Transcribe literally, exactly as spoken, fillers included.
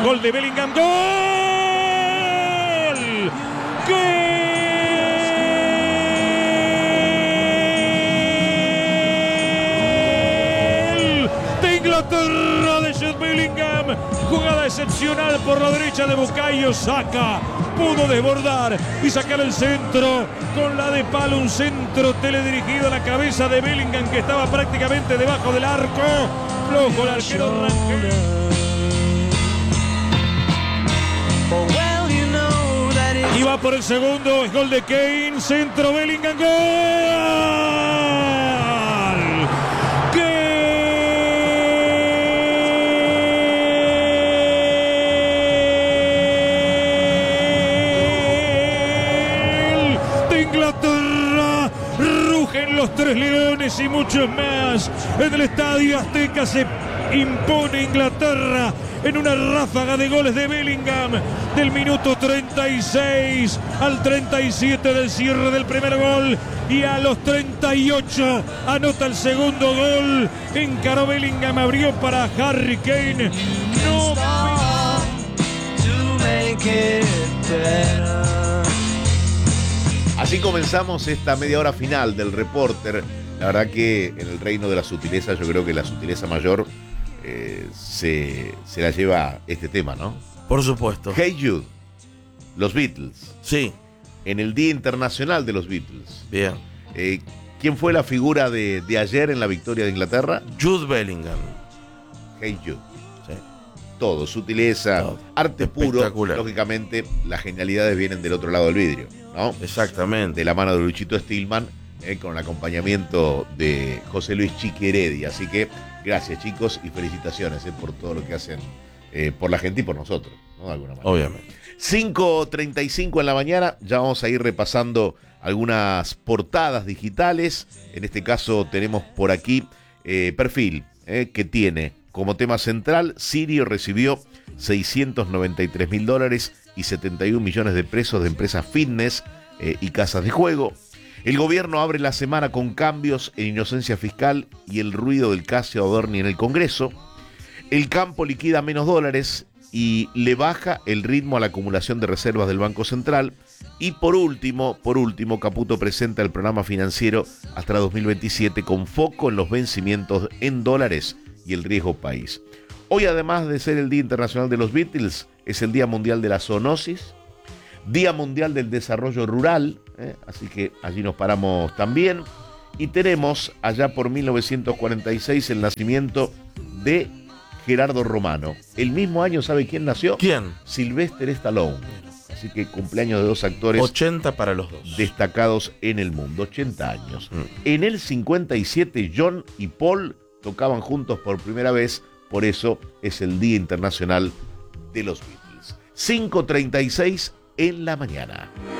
gol de Bellingham, gol, gol de Inglaterra de Jude Bellingham, jugada excepcional por la derecha de Bukayo Saka, pudo desbordar y sacar el centro con la de palo, un centro teledirigido a la cabeza de Bellingham que estaba prácticamente debajo del arco, flojo el arquero Rangel. Y va por el segundo, es gol de Kane, centro Bellingham, gol. Inglaterra, rugen los tres leones y muchos más. En el Estadio Azteca se impone Inglaterra en una ráfaga de goles de Bellingham del minuto treinta y seis al treinta y siete del cierre del primer gol, y a los treinta y ocho anota el segundo gol. Encaró Bellingham, abrió para Harry Kane. No. Así comenzamos esta media hora final del Reporter. La verdad que en el reino de la sutileza, yo creo que la sutileza mayor eh, se, se la lleva este tema, ¿no? Por supuesto. Hey Jude, los Beatles. Sí. En el Día Internacional de los Beatles. Bien. Eh, ¿Quién fue la figura de, de ayer en la victoria de Inglaterra? Jude Bellingham. Hey Jude. Sí. Todo, sutileza, Todo. Arte puro. Lógicamente, las genialidades vienen del otro lado del vidrio, ¿no? Exactamente. De la mano de Luchito Stillman, eh, con el acompañamiento de José Luis Chiqui Heredia. Así que gracias, chicos, y felicitaciones eh, por todo lo que hacen eh, por la gente y por nosotros, ¿no? De alguna manera. Obviamente. cinco treinta y cinco en la mañana, ya vamos a ir repasando algunas portadas digitales. En este caso tenemos por aquí eh, Perfil, eh, que tiene como tema central: Sirio recibió seiscientos noventa y tres mil dólares y setenta y un millones de pesos de empresas fitness eh, y casas de juego. El gobierno abre la semana con cambios en inocencia fiscal y el ruido del caso Adorni en el Congreso. El campo liquida menos dólares y le baja el ritmo a la acumulación de reservas del Banco Central. Y por último, por último, Caputo presenta el programa financiero hasta dos mil veintisiete con foco en los vencimientos en dólares y el riesgo país. Hoy, además de ser el Día Internacional de los Beatles, es el Día Mundial de la Zoonosis, Día Mundial del Desarrollo Rural, ¿eh? Así que allí nos paramos también. Y tenemos allá por mil novecientos cuarenta y seis el nacimiento de Gerardo Romano. El mismo año, ¿sabe quién nació? ¿Quién? Sylvester Stallone. Así que cumpleaños de dos actores ochenta para los dos destacados en el mundo, ochenta años. Mm. En el cincuenta y siete, John y Paul tocaban juntos por primera vez, por eso es el Día Internacional de los Beatles. cinco treinta y seis en la mañana.